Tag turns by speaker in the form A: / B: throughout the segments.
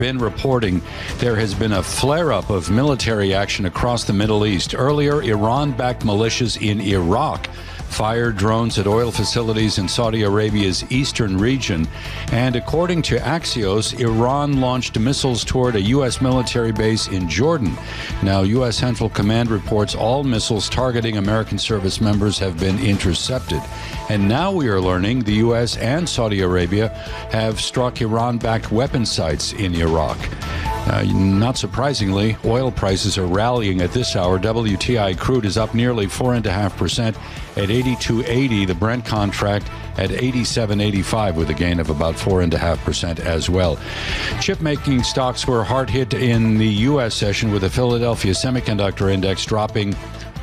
A: been reporting there has been a flare-up of military action across the Middle East. Earlier, Iran-backed militias in Iraq fired drones at oil facilities in Saudi Arabia's eastern region. And according to Axios, Iran launched missiles toward a U.S. military base in Jordan. Now, U.S. Central Command reports all missiles targeting American service members have been intercepted. And now we are learning the U.S. and Saudi Arabia have struck Iran-backed weapon sites in Iraq. Not surprisingly, oil prices are rallying at this hour. WTI crude is up nearly 4.5% at $82.80. The Brent contract at $87.85 with a gain of about 4.5% as well. Chip-making stocks were hard hit in the U.S. session with the Philadelphia Semiconductor Index dropping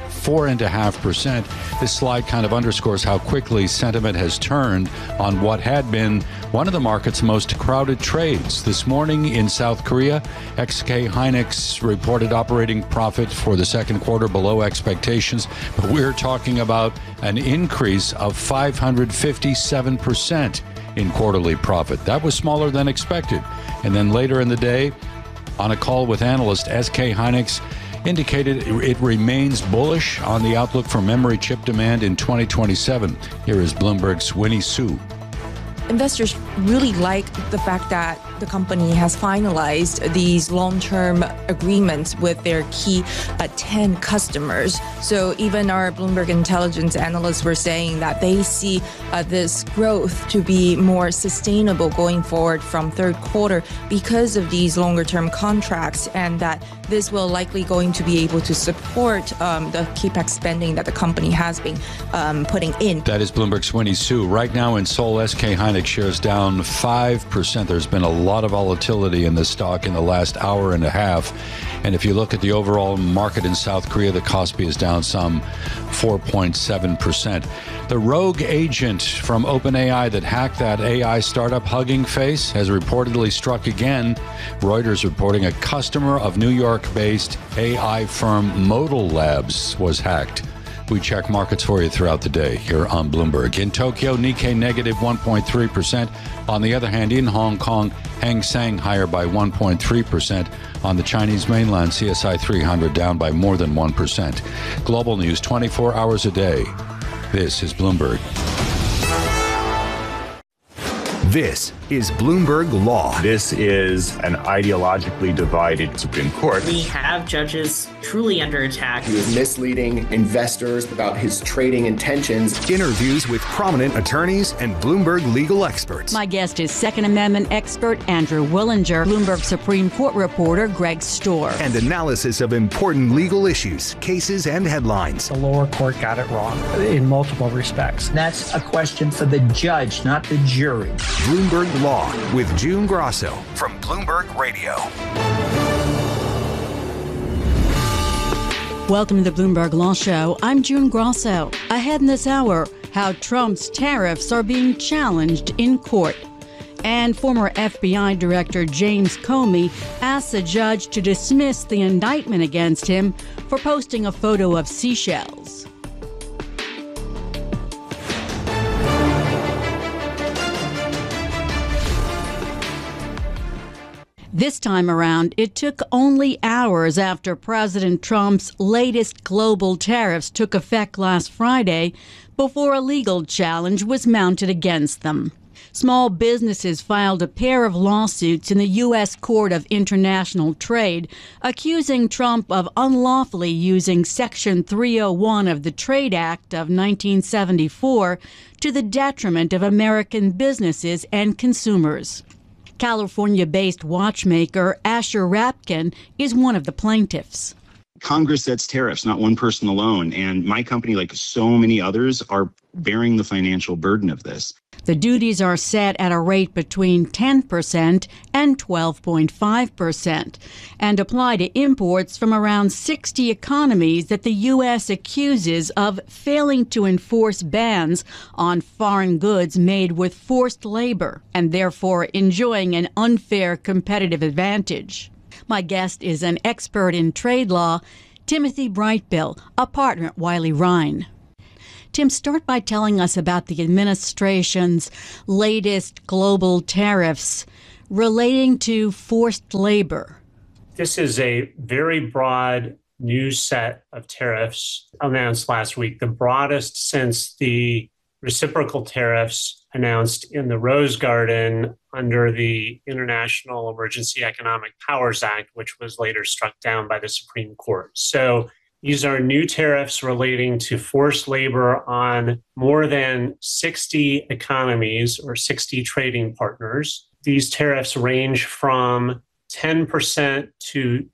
A: 4.5%. This slide kind of underscores how quickly sentiment has turned on what had been one of the market's most crowded trades. This morning in South Korea, SK Hynix reported operating profit for the second quarter below expectations, but we're talking about an increase of 557% in quarterly profit. That was smaller than expected. And then later in the day, on a call with analyst, SK Hynix indicated it remains bullish on the outlook for memory chip demand in 2027. Here is Bloomberg's Winnie Su.
B: Investors really like the fact that the company has finalized these long-term agreements with their key 10 customers. So even our Bloomberg Intelligence analysts were saying that they see this growth to be more sustainable going forward from third quarter because of these longer-term contracts, and that this will likely going to be able to support the capex spending that the company has been putting in.
A: That is Bloomberg's Winnie Su. Right now in Seoul, SK Hynix shares down 5%. There's been a lot of volatility in the stock in the last hour and a half. And if you look at the overall market in South Korea, the Kospi is down some 4.7%. The rogue agent from OpenAI that hacked that AI startup Hugging Face has reportedly struck again. Reuters reporting a customer of New York-based AI firm Modal Labs was hacked. We check markets for you throughout the day here on Bloomberg. In Tokyo, Nikkei negative 1.3%. On the other hand, in Hong Kong, Hang Seng higher by 1.3%. On the Chinese mainland, CSI 300 down by more than 1%. Global news 24 hours a day. This is Bloomberg.
C: This is Bloomberg Law.
D: This is an ideologically divided Supreme Court.
E: We have judges truly under attack.
F: He was misleading investors about his trading intentions.
C: Interviews with prominent attorneys and Bloomberg legal experts.
G: My guest is Second Amendment expert Andrew Willinger, Bloomberg Supreme Court reporter Greg Stohr.
C: And analysis of important legal issues, cases, and headlines.
H: The lower court got it wrong in multiple respects.
I: That's a question for the judge, not the jury.
C: Bloomberg Law with June Grosso from Bloomberg Radio.
G: Welcome to the Bloomberg Law Show. I'm June Grosso. Ahead in this hour, how Trump's tariffs are being challenged in court. And former FBI Director James Comey asks a judge to dismiss the indictment against him for posting a photo of seashells. This time around, it took only hours after President Trump's latest global tariffs took effect last Friday before a legal challenge was mounted against them. Small businesses filed a pair of lawsuits in the U.S. Court of International Trade, accusing Trump of unlawfully using Section 301 of the Trade Act of 1974 to the detriment of American businesses and consumers. California-based watchmaker Asher Rapkin is one of the plaintiffs.
J: Congress sets tariffs, not one person alone. And my company, like so many others, are bearing the financial burden of this.
G: The duties are set at a rate between 10% and 12.5% and apply to imports from around 60 economies that the U.S. accuses of failing to enforce bans on foreign goods made with forced labor and therefore enjoying an unfair competitive advantage. My guest is an expert in trade law, Timothy Brightbill, a partner at Wiley Rein. Tim, start by telling us about the administration's latest global tariffs relating to forced labor.
K: This is a very broad new set of tariffs announced last week, the broadest since the reciprocal tariffs announced in the Rose Garden under the International Emergency Economic Powers Act, which was later struck down by the Supreme Court. So these are new tariffs relating to forced labor on more than 60 economies or 60 trading partners. These tariffs range from 10% to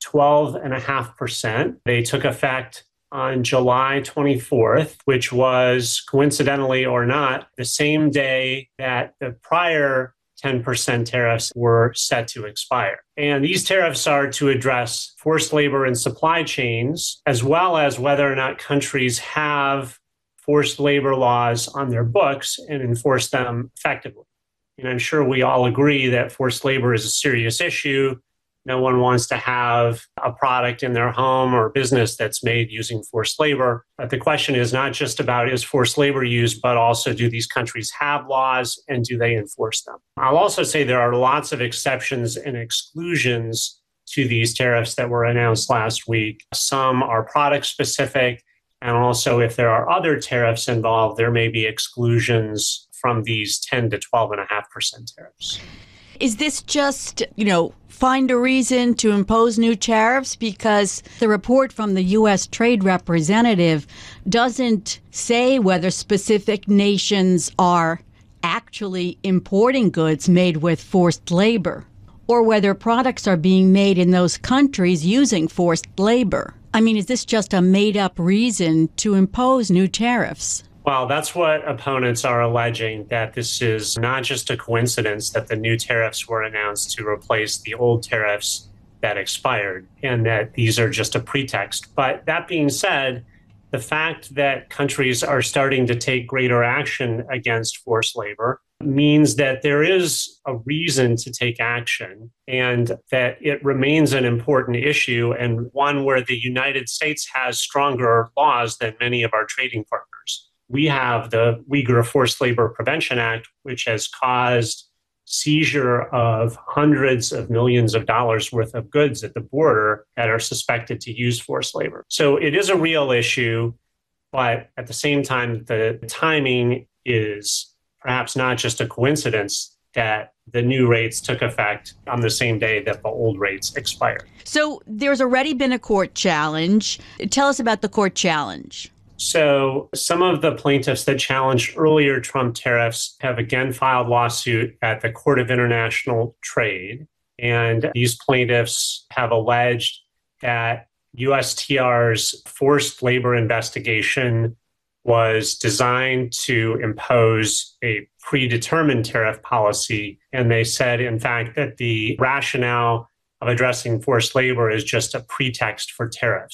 K: 12.5%. They took effect on July 24th, which was, coincidentally or not, the same day that the prior 10% tariffs were set to expire. And these tariffs are to address forced labor in supply chains, as well as whether or not countries have forced labor laws on their books and enforce them effectively. And I'm sure we all agree that forced labor is a serious issue. No one wants to have a product in their home or business that's made using forced labor. But the question is not just about is forced labor used, but also do these countries have laws and do they enforce them? I'll also say there are lots of exceptions and exclusions to these tariffs that were announced last week. Some are product specific. And also if there are other tariffs involved, there may be exclusions from these 10 to 12.5% tariffs.
G: Is this just, find a reason to impose new tariffs? Because the report from the U.S. Trade Representative doesn't say whether specific nations are actually importing goods made with forced labor or whether products are being made in those countries using forced labor. I mean, is this just a made-up reason to impose new tariffs?
K: Well, that's what opponents are alleging, that this is not just a coincidence that the new tariffs were announced to replace the old tariffs that expired, and that these are just a pretext. But that being said, the fact that countries are starting to take greater action against forced labor means that there is a reason to take action and that it remains an important issue and one where the United States has stronger laws than many of our trading partners. We have the Uyghur Forced Labor Prevention Act, which has caused seizure of hundreds of millions of dollars worth of goods at the border that are suspected to use forced labor. So it is a real issue, but at the same time, the timing is perhaps not just a coincidence that the new rates took effect on the same day that the old rates expired.
G: So there's already been a court challenge. Tell us about the court challenge.
K: So some of the plaintiffs that challenged earlier Trump tariffs have again filed lawsuit at the Court of International Trade. And these plaintiffs have alleged that USTR's forced labor investigation was designed to impose a predetermined tariff policy. And they said, in fact, that the rationale of addressing forced labor is just a pretext for tariffs.